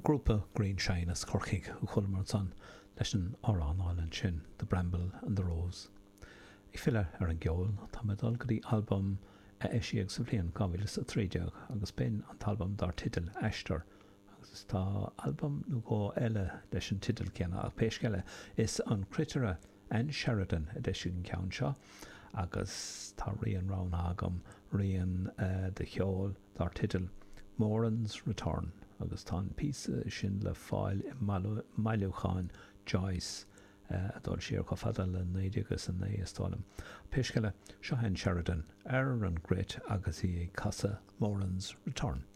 grúpa Green Shine as corcaigh ó chulmar san leis an áránáil sin, The Bramble and the Rose. I fiile ar an geol, tá medal go dtí album eisiag sa bhliain 2013 agus bin an talbam dar titil Ashtar. Agus tá album nó go eile leis an titil céanna ach péisceile is an critere Anne Sheridan edition ceann seo agus tá rion rán agam rion de cheol dar titil Moran's Return agus tá pís sin le fáil I Maileúcháin Joyce dul siar go fada le 9 agus an 9 stálam. Péisceile seo Anne Sheridan ar an grit agus I casa Moran's Return.